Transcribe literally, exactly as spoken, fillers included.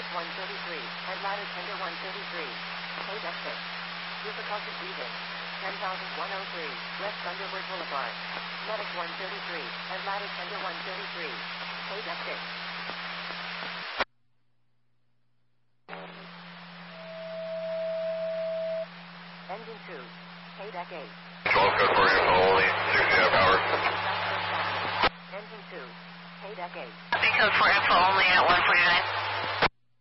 one thirty-three, Atlanta Tender one thirty-three. Code exit. Difficulty breathing. ten thousand one hundred three, West Thunderbird Boulevard. Medic one thirty-three, Atlanta Tender one thirty-three. Code exit. Engine two. Payback eight. twelve code for info only, six and a half hours. Engine two. Payback eight. Copy code for info only at one forty-nine.